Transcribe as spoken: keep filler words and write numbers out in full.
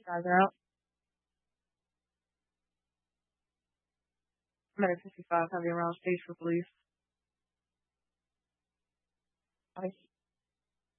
Guys are out. Medic fifty-five, heavy around stage for police. Ice.